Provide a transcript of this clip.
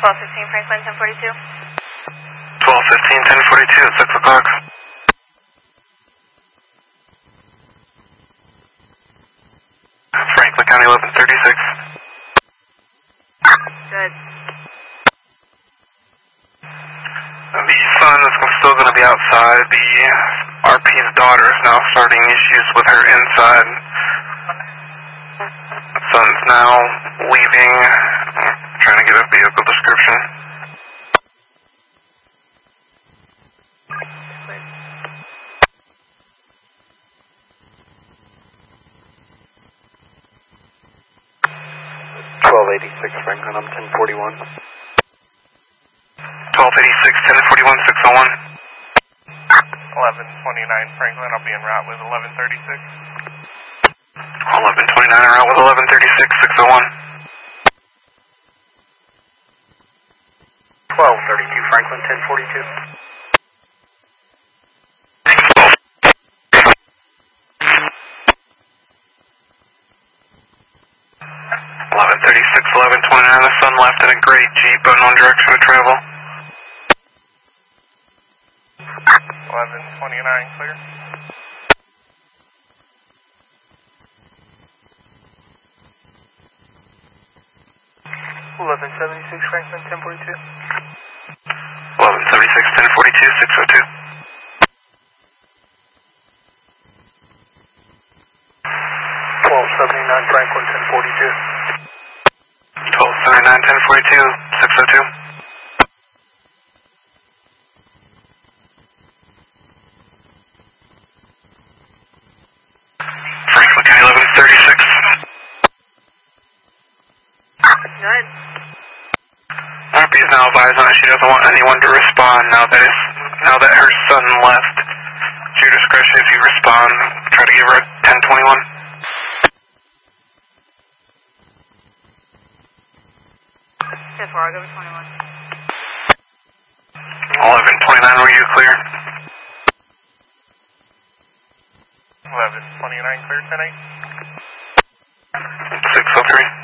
1215 Franklin 1042. 1215 1042 at 6 o'clock. Franklin County 1136. Good. The son is still going to be outside. The RP's daughter is now starting issues with her inside. The son's now leaving. I'm trying to get a vehicle description. Good. 1286 Franklin, I'm 1041. 1286 1041 601. 1129 Franklin, I'll be en route with 1136. 1129 en route with 1136 601. 1232 Franklin, 1042. 1136 1129. The son left in a gray Jeep, unknown direction of travel. 1129 clear. 1176 Franklin, 1042. 1176 1042 602. 1279 Franklin, 1042. 1279 1042 602. Franklin County 1136. Good. RP is now advised on that she doesn't want anyone to respond now that her son left. It's your discretion if you respond. Try to give her a 1021. 10-4, I'll go with 21. 1129, were you clear? 1129 clear, 10-8. 603.